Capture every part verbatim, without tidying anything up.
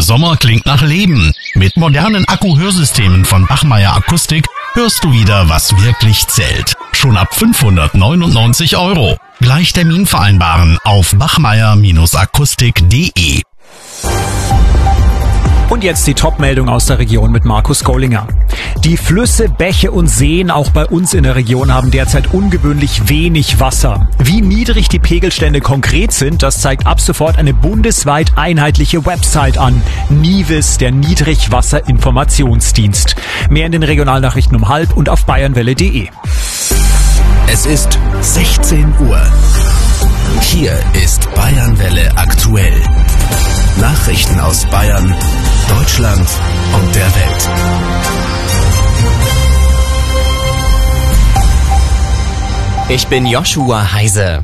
Sommer klingt nach Leben. Mit modernen Akku-Hörsystemen von Bachmeier Akustik hörst du wieder, was wirklich zählt. Schon ab fünfhundertneunundneunzig Euro. Gleich Termin vereinbaren auf bachmeier Akustik punkt de. Und jetzt die Top-Meldung aus der Region mit Markus Gollinger. Die Flüsse, Bäche und Seen auch bei uns in der Region haben derzeit ungewöhnlich wenig Wasser. Wie niedrig die Pegelstände konkret sind, das zeigt ab sofort eine bundesweit einheitliche Website an. NIWIS, der Niedrigwasserinformationsdienst. Mehr in den Regionalnachrichten um halb und auf bayernwelle punkt de. Es ist sechzehn Uhr. Hier ist Bayernwelle aktuell. Nachrichten aus Bayern, Deutschland und der Welt. Ich bin Joshua Heise.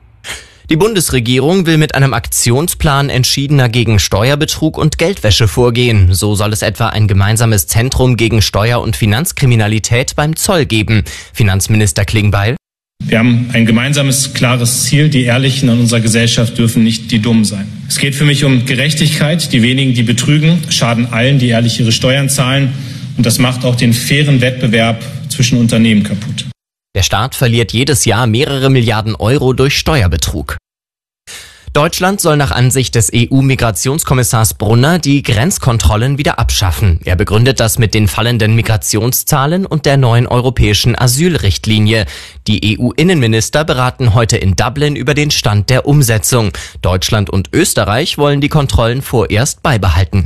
Die Bundesregierung will mit einem Aktionsplan entschiedener gegen Steuerbetrug und Geldwäsche vorgehen. So soll es etwa ein gemeinsames Zentrum gegen Steuer- und Finanzkriminalität beim Zoll geben. Finanzminister Klingbeil: Wir haben ein gemeinsames, klares Ziel. Die Ehrlichen in unserer Gesellschaft dürfen nicht die Dummen sein. Es geht für mich um Gerechtigkeit. Die wenigen, die betrügen, schaden allen, die ehrlich ihre Steuern zahlen. Und das macht auch den fairen Wettbewerb zwischen Unternehmen kaputt. Der Staat verliert jedes Jahr mehrere Milliarden Euro durch Steuerbetrug. Deutschland soll nach Ansicht des E U-Migrationskommissars Brunner die Grenzkontrollen wieder abschaffen. Er begründet das mit den fallenden Migrationszahlen und der neuen europäischen Asylrichtlinie. Die E U-Innenminister beraten heute in Dublin über den Stand der Umsetzung. Deutschland und Österreich wollen die Kontrollen vorerst beibehalten.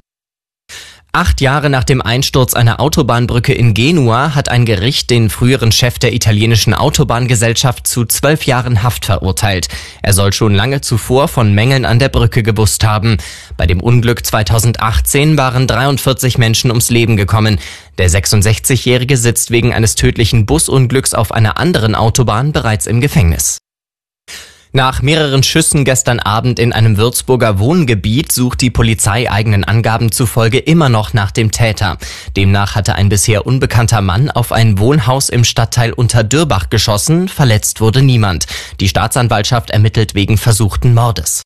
Acht Jahre nach dem Einsturz einer Autobahnbrücke in Genua hat ein Gericht den früheren Chef der italienischen Autobahngesellschaft zu zwölf Jahren Haft verurteilt. Er soll schon lange zuvor von Mängeln an der Brücke gewusst haben. Bei dem Unglück zweitausendachtzehn waren dreiundvierzig Menschen ums Leben gekommen. Der sechsundsechzigjährige sitzt wegen eines tödlichen Busunglücks auf einer anderen Autobahn bereits im Gefängnis. Nach mehreren Schüssen gestern Abend in einem Würzburger Wohngebiet sucht die Polizei eigenen Angaben zufolge immer noch nach dem Täter. Demnach hatte ein bisher unbekannter Mann auf ein Wohnhaus im Stadtteil Unterdürbach geschossen, verletzt wurde niemand. Die Staatsanwaltschaft ermittelt wegen versuchten Mordes.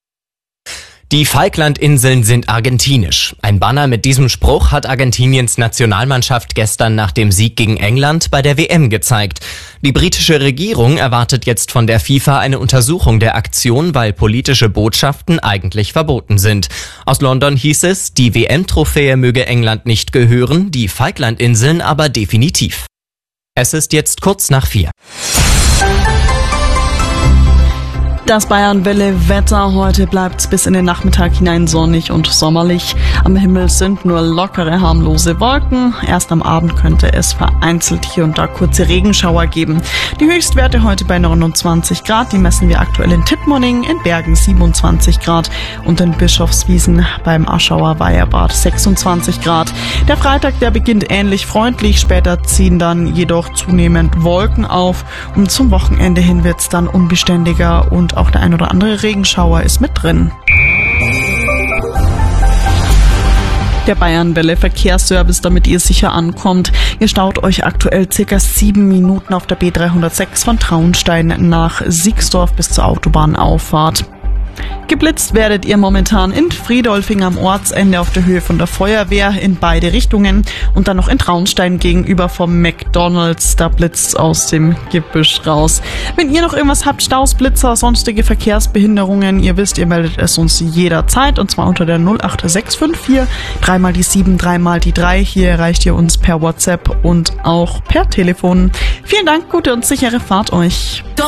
Die Falklandinseln sind argentinisch. Ein Banner mit diesem Spruch hat Argentiniens Nationalmannschaft gestern nach dem Sieg gegen England bei der W M gezeigt. Die britische Regierung erwartet jetzt von der FIFA eine Untersuchung der Aktion, weil politische Botschaften eigentlich verboten sind. Aus London hieß es, die W M-Trophäe möge England nicht gehören, die Falklandinseln aber definitiv. Es ist jetzt kurz nach vier. Das Bayernwelle-Wetter. Heute bleibt bis in den Nachmittag hinein sonnig und sommerlich. Am Himmel sind nur lockere, harmlose Wolken. Erst am Abend könnte es vereinzelt hier und da kurze Regenschauer geben. Die Höchstwerte heute bei neunundzwanzig Grad. Die messen wir aktuell in Tittmoning, in Bergen siebenundzwanzig Grad und in Bischofswiesen beim Aschauer Weiherbad sechsundzwanzig Grad. Der Freitag, der beginnt ähnlich freundlich. Später ziehen dann jedoch zunehmend Wolken auf. Und zum Wochenende hin wird's dann unbeständiger und auch der ein oder andere Regenschauer ist mit drin. Der Bayernwelle Verkehrsservice, damit ihr sicher ankommt. Ihr staut euch aktuell circa sieben Minuten auf der B dreihundertsechs von Traunstein nach Siegsdorf bis zur Autobahnauffahrt. Geblitzt werdet ihr momentan in Friedolfing am Ortsende auf der Höhe von der Feuerwehr in beide Richtungen und dann noch in Traunstein gegenüber vom McDonald's. Da blitzt's aus dem Gebüsch raus. Wenn ihr noch irgendwas habt, Staus, Blitzer, sonstige Verkehrsbehinderungen, ihr wisst, ihr meldet es uns jederzeit und zwar unter der null acht sechs fünf vier dreimal die sieben, dreimal die drei. Hier erreicht ihr uns per WhatsApp und auch per Telefon. Vielen Dank, gute und sichere Fahrt euch.